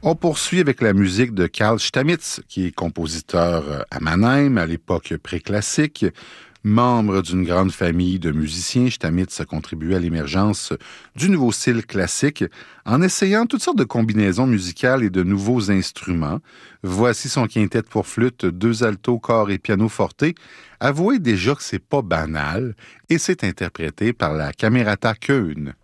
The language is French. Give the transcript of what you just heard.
On poursuit avec la musique de Carl Stamitz, qui est compositeur à Mannheim à l'époque préclassique. Membre d'une grande famille de musiciens, Stamitz a contribué à l'émergence du nouveau style classique en essayant toutes sortes de combinaisons musicales et de nouveaux instruments. Voici son quintet pour flûte, 2 altos, cor et piano forte. Avouez déjà que c'est pas banal et c'est interprété par la Camerata Köln.